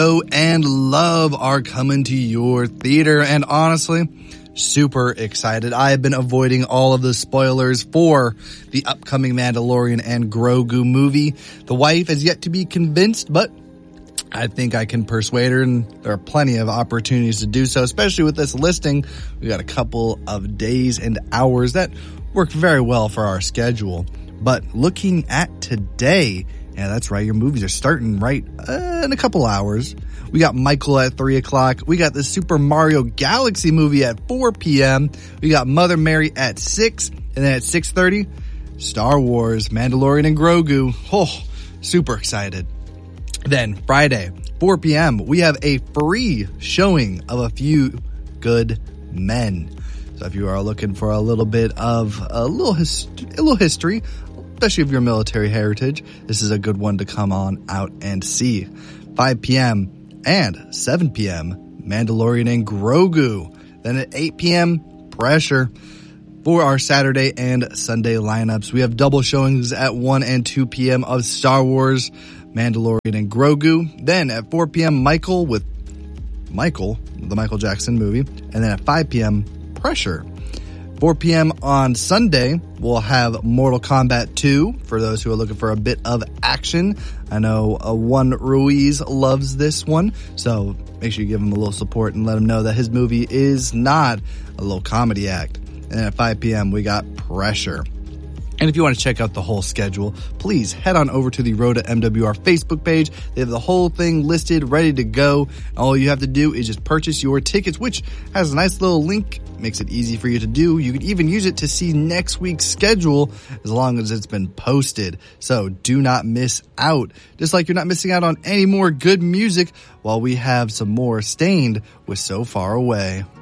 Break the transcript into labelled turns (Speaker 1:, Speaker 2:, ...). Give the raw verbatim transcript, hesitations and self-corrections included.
Speaker 1: And Love are coming to your theater, and honestly, super excited. I have been avoiding all of the spoilers for the upcoming Mandalorian and Grogu movie. The wife has yet to be convinced, but I think I can persuade her, and there are plenty of opportunities to do so, especially with this listing. We got a couple of days and hours that work very well for our schedule. But looking at today, yeah, that's right. Your movies are starting right uh, in a couple hours. We got Michael at three o'clock. We got the Super Mario Galaxy movie at four p.m. We got Mother Mary at six. And then at six thirty, Star Wars, Mandalorian, and Grogu. Oh, super excited. Then Friday, four p.m., we have a free showing of A Few Good Men. So if you are looking for a little bit of a little, his, a little history, especially of your military heritage, this is a good one to come on out and see. five p.m. and seven p.m., Mandalorian and Grogu. Then at eight p.m., Pressure. For our Saturday and Sunday lineups, we have double showings at one and two p.m. of Star Wars, Mandalorian, and Grogu. Then at four p.m., Michael with Michael, the Michael Jackson movie. And then at five p.m., Pressure. four p.m. on Sunday, we'll have Mortal Kombat two for those who are looking for a bit of action. I know uh, one Ruiz loves this one, so make sure you give him a little support and let him know that his movie is not a little comedy act. And then at five p.m., we got Pressure. And if you want to check out the whole schedule, please head on over to the Road to M W R Facebook page. They have the whole thing listed, ready to go. All you have to do is just purchase your tickets, which has a nice little link, makes it easy for you to do. You can even use it to see next week's schedule as long as it's been posted. So do not miss out. Just like you're not missing out on any more good music while we have some more Stained with So Far Away.